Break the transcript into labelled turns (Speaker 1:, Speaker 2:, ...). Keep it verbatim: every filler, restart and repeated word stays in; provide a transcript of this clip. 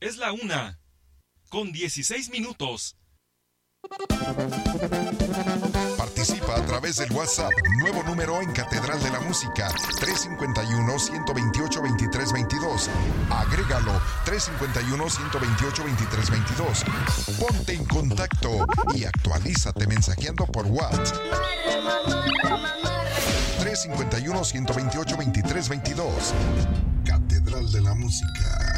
Speaker 1: Es la una, con dieciséis minutos.
Speaker 2: Participa a través del WhatsApp, nuevo número en Catedral de la Música, tres cinco uno, uno dos ocho, dos tres dos dos. Agrégalo, tres cinco uno, uno dos ocho, dos tres dos dos. Ponte en contacto y actualízate mensajeando por WhatsApp. tres cinco uno, uno dos ocho, dos tres dos dos. Catedral de la Música.